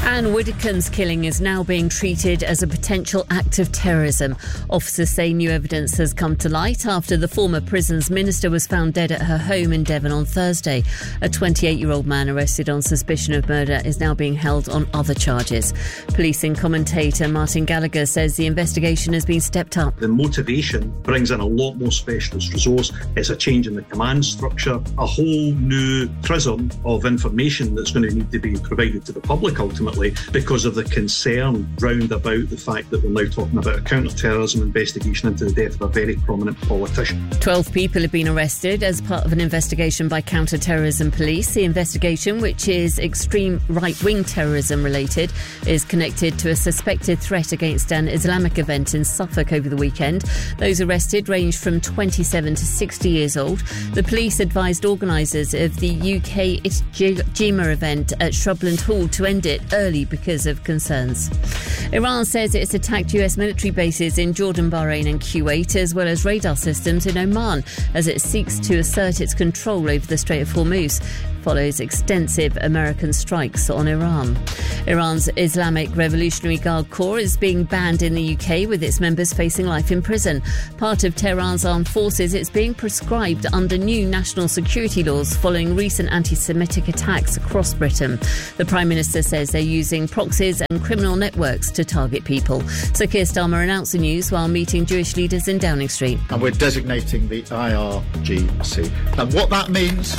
Anne Widdecombe's killing is now being treated as a potential act of terrorism. Officers say new evidence has come to light after the former prisons minister was found dead at her home in Devon on Thursday. A 28-year-old man arrested on suspicion of murder is now being held on other charges. Policing commentator Martin Gallagher says the investigation has been stepped up. The motivation brings in a lot more specialist resource. It's a change in the command structure, a whole new prism of information that's going to need to be provided to the public ultimately, because of the concern round about the fact that we're now talking about a counter-terrorism investigation into the death of a very prominent politician. 12 people have been arrested as part of an investigation by counter-terrorism police. The investigation, which is extreme right-wing terrorism related, is connected to a suspected threat against an Islamic event in Suffolk over the weekend. Those arrested range from 27 to 60 years old. The police advised organisers of the UK Ijtima event at Shrubland Hall to end it early because of concerns. Iran says it's attacked US military bases in Jordan, Bahrain and Kuwait, as well as radar systems in Oman, as it seeks to assert its control over the Strait of Hormuz. Follows extensive American strikes on Iran. Iran's Islamic Revolutionary Guard Corps is being banned in the UK, with its members facing life in prison. Part of Tehran's armed forces, it's being prescribed under new national security laws following recent anti-Semitic attacks across Britain. The Prime Minister says they're using proxies and criminal networks to target people. Sir Keir Starmer announced the news while meeting Jewish leaders in Downing Street. And we're designating the IRGC. And what that means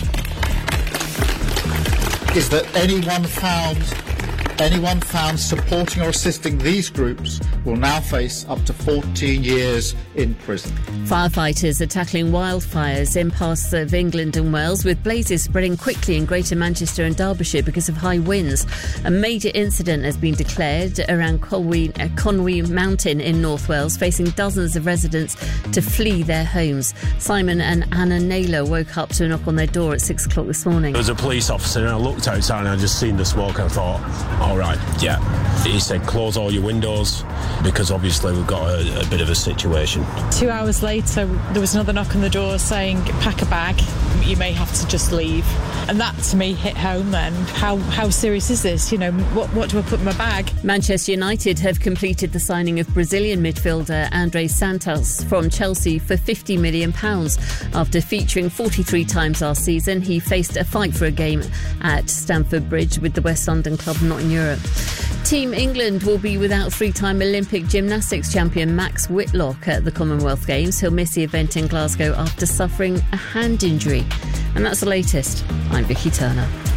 is that anyone found supporting or assisting these groups will now face up to 14 years in prison. Firefighters are tackling wildfires in parts of England and Wales, with blazes spreading quickly in Greater Manchester and Derbyshire because of high winds. A major incident has been declared around Conwy Mountain in North Wales, facing dozens of residents to flee their homes. Simon and Anna Naylor woke up to a knock on their door at 6 o'clock this morning. There was a police officer and I looked outside and I just seen the smoke and I thought, all right, yeah. He said, close all your windows because obviously we've got a bit of a situation. 2 hours later, there was another knock on the door saying, pack a bag, you may have to just leave. And that to me hit home then. How serious is this? You know, what do I put in my bag? Manchester United have completed the signing of Brazilian midfielder Andrés Santos from Chelsea for £50 million. After featuring 43 times last season, he faced a fight for a game at Stamford Bridge with the West London club not in Europe. Team England will be without three-time Olympic gymnastics champion Max Whitlock at the Commonwealth Games. He'll miss the event in Glasgow after suffering a hand injury. And that's the latest. I'm Vicky Turner.